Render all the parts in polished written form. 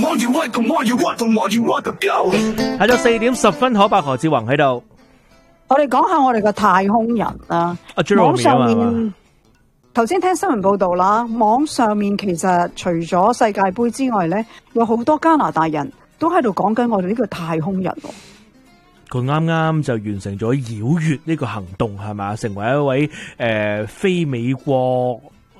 下晝4點10分，可伯何志宏喺度。 我哋講下我哋嘅太空人啦。網上面頭先聽新聞報道啦，網上面其實除咗世界盃之外咧，有好多加拿大人都喺度講緊我哋呢個太空人。 佢啱啱就完成咗繞月呢個行動，係嘛？成為一位非美國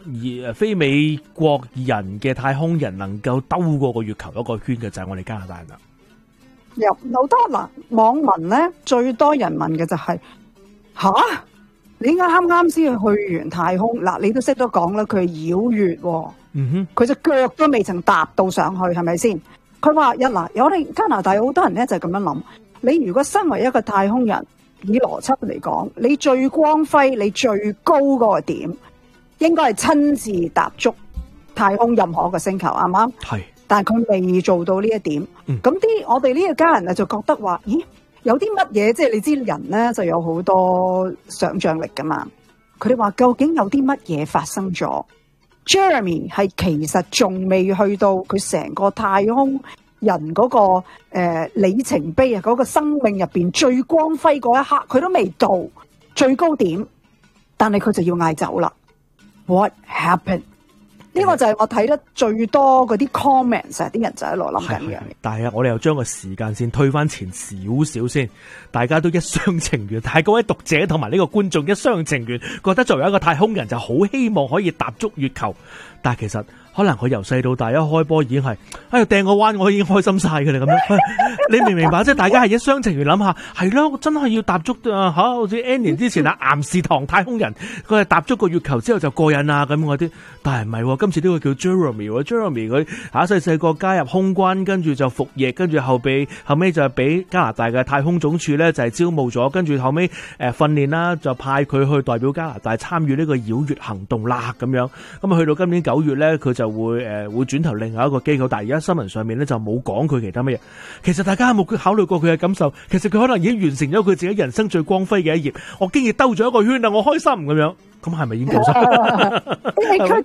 人嘅太空人，能夠兜過個月球一個圈嘅就係我哋加拿大人啦。 有好多嗱，網民咧最多人問嘅就係你啱啱先去完太空嗱，你都識得講啦，佢係繞月，佢隻腳都未曾踏到上去，係咪先？佢話我哋加拿大好多人咧就係咁樣諗，你如果身為一個太空人，以邏輯嚟講，你最光輝、你最高嗰個點，應該係親自踏足太空任何一個星球，啱唔啱？係。但係佢未做到呢一點，咁我哋呢個家人啊就覺得話，咦，有啲乜嘢？即係你知人咧就有好多想像力噶嘛。佢哋話究竟有啲乜嘢發生咗 ？Jeremy 係其實仲未去到佢成個太空人嗰個里程碑啊，嗰個生命入邊最光輝嗰一刻，佢都未到最高點，但係佢就要嗌走啦。What happened？呢個就係我睇得最多嗰啲 comments， 啲人就喺度諗緊嘅。 但係我哋又將個時間線推翻前少少先，大家都一廂情願，但係各位讀者同埋呢個觀眾一廂情願，覺得作為一個太空人就好希望可以踏足月球，但係其實可能佢由細到大一開波已經係，掟個彎我已經開心晒嘅啦咁樣。你明唔明白？即係大家係一廂情願諗下，係咯，真係要踏足好似 N 年之前岩士堂太空人，佢係踏足個月球之後就過癮啊咁嗰啲，但係唔係，今次呢個叫 Jeremy 佢細個加入空軍，跟住就服役，跟住後尾就係俾加拿大嘅太空總署咧就係招募咗，跟住後尾訓練啦，就派佢去代表加拿大參與呢個繞月行動啦咁樣。咁去到今年9月咧，佢就會轉頭另外一個機構，但係而家新聞上面咧就冇講佢其他乜嘢。其實大家有冇考慮過佢嘅感受？其實佢可能已經完成咗佢自己人生最光輝嘅一頁。我竟然兜咗一個圈啦，我開心咁樣。咁係咪已經夠晒 ？It could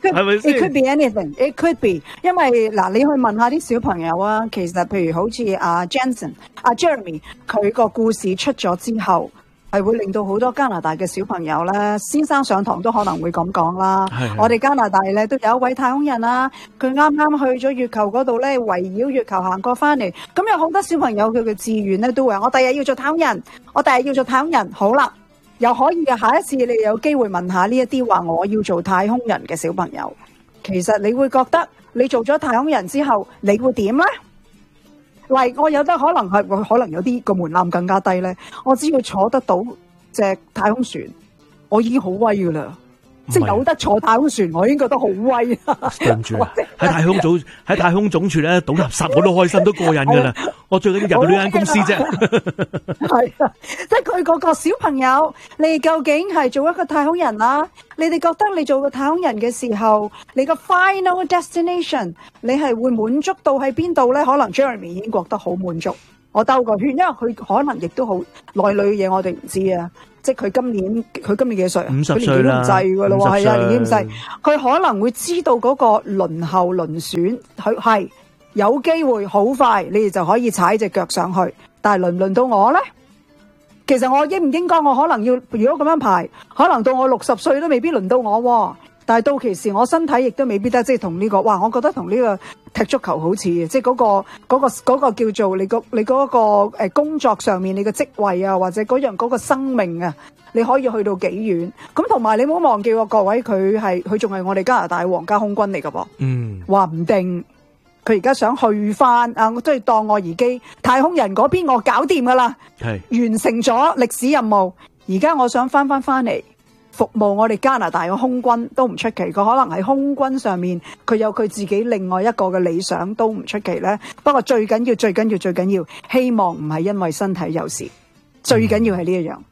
be anything. It could be， 因為嗱，你去問下啲小朋友啊，其實譬如好似阿 Jeremy， 佢個故事出咗之後，係會令到好多加拿大嘅小朋友咧，先生上堂都可能會咁講啦。我哋加拿大咧都有一位太空人啦，佢啱啱去咗月球嗰度咧，圍繞月球行過翻嚟。咁有好多小朋友佢嘅志願咧都會話：我第日要做太空人，我第日要做太空人。好啦。又可以嘅，下一次你有機會問下呢一啲話我要做太空人嘅小朋友，其實你會覺得你做咗太空人之後，你會點呢？我有得可能有啲個門檻更加低咧，我只要坐得到隻太空船，我已經好威噶啦。即係有得坐太空船，我已經覺得好威啦。對唔住，喺太空總署咧倒垃圾我都開心，都過癮噶啦。我最緊要入到呢間公司啫。係啊，即係佢嗰個小朋友，你哋究竟係做一個太空人啦？你哋覺得你做個太空人嘅時候，你個 final destination， 你係會滿足到喺邊度咧？可能 Jeremy 已經覺得好滿足。我兜個圈，因為佢可能亦都好內裏嘅嘢，我哋唔知啊。即係佢今年幾歲啊？50歲啦，佢年紀都唔細噶咯，係啊，年紀唔細。佢可能會知道嗰個輪候輪選，佢係有機會好快，你哋就可以踩隻腳上去。但係輪唔輪到我咧？其實我應唔應該？我可能要，如果咁樣排，可能到我60歲都未必輪到我。但係到其時我身體亦都未必得，即係同呢個，哇！我覺得同呢個踢足球好似，即係嗰個叫做你嗰個工作上面你嘅職位啊，或者嗰個生命啊，你可以去到幾遠？咁同埋你唔好忘記喎，各位佢仲係我哋加拿大皇家空軍嚟㗎噃，話唔定佢而家想去翻啊！我都係當我自己太空人嗰邊我搞掂㗎啦，完成咗歷史任務，而家我想翻嚟。服務我哋加拿大嘅空軍都唔出奇，佢可能喺空軍上面佢有佢自己另外一個嘅理想都唔出奇咧。不過最緊要，希望唔係因為身體有事，最緊要係呢一樣。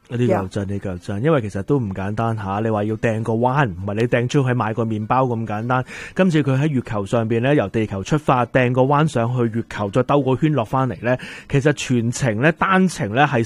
呢個又真，呢個又真，因為其實都唔簡單吓。你話要掟個彎，唔係你掟出去買個麵包咁簡單。今次佢喺月球上邊咧，由地球出發，掟個彎上去月球，再兜個圈落翻嚟咧。其實全程咧單程咧係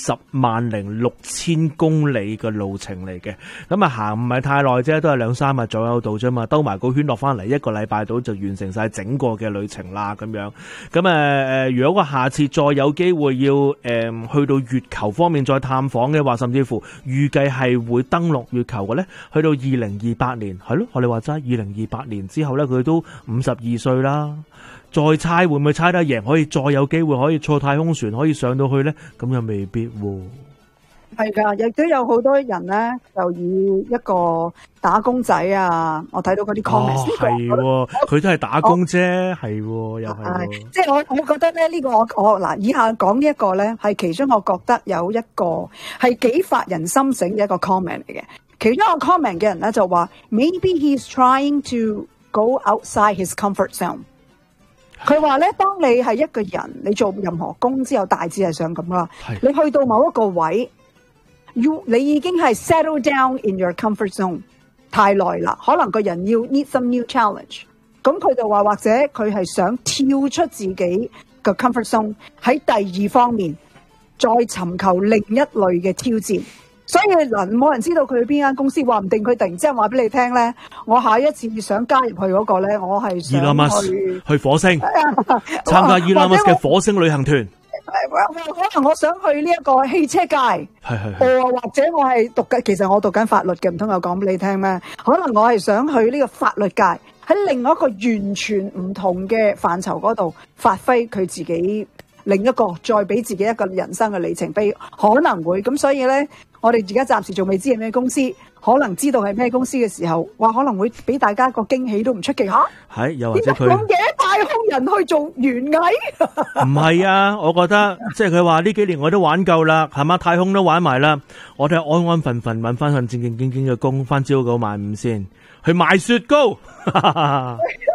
406000公里嘅路程嚟嘅。咁啊行唔係太耐啫，都係2-3日左右到啫嘛。兜埋個圈落翻嚟，1個禮拜到就完成晒整個嘅旅程啦。咁樣咁如果我下次再有機會要去到月球方面再探訪嘅話，甚至乎預計係會登陸月球嘅咧，去到2028年，係咯，我哋話齋2028年之後咧，佢都52歲啦。再猜會唔會猜得贏，可以再有機會可以坐太空船可以上到去咧？咁又未必喎。 係噶，亦都有好多人咧，就以一個打工仔啊，我睇到嗰啲 comments， 係佢都係打工啫，係又係。 即係我覺得咧，呢個我嗱以下講呢一個咧，係其中我覺得有一個係幾發人心醒嘅一個 comment 嚟嘅。其中一個 comment 嘅人咧就話 ，maybe he's trying to go outside his comfort zone。佢話咧，當你係一個人，你做任何工之後，大致係想咁啦。你去到某一個位。你已經係 settle down in your comfort zone 太耐啦，可能個人要 need some new challenge。咁佢就話或者佢係想跳出自己嘅 comfort zone， 喺第二方面再尋求另一類嘅挑戰。所以冇人知道佢去邊間公司，話唔定佢突然之間話俾你聽咧，我下一次想加入去嗰個咧，我係想去火星參加 Elon Musk 嘅火星旅行團。 可能我想去呢一個汽車界，或者我係其實我讀緊法律嘅，唔通我講俾你聽咩？可能我係想去呢個法律界，喺另外一個完全唔同嘅範疇嗰度發揮佢自己另一個，再俾自己一個人生嘅里程碑，可能會咁。所以呢，我哋而家暫時仲未知係咩公司，可能知道係咩公司嘅時候，話可能會俾大家一個驚喜都唔出奇吓。係又或者佢咁嘅太空人去做園藝？ 唔係啊，我覺得即係佢話呢幾年我都玩夠啦，係嘛，太空都玩埋啦，我哋安安分分揾翻份正正經經嘅工，翻朝9晚5先去賣雪糕。